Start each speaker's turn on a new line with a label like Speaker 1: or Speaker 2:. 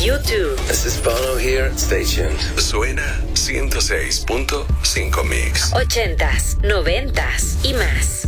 Speaker 1: YouTube.
Speaker 2: This is Bono here. Stay tuned.
Speaker 3: Suena 106.5 Mix.
Speaker 1: 80s, 90s y más.